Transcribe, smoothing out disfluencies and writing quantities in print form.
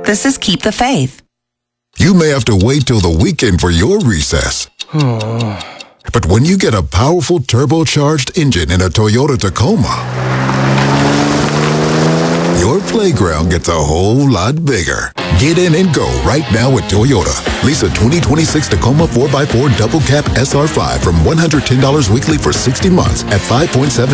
This is Keep the Faith. You may have to wait till the weekend for your recess. But when you get a powerful turbocharged engine in a Toyota Tacoma, your playground gets a whole lot bigger. Get in and go right now at Toyota. Lease a 2026 Tacoma 4x4 Double Cab SR5 from $110 weekly for 60 months at 5.7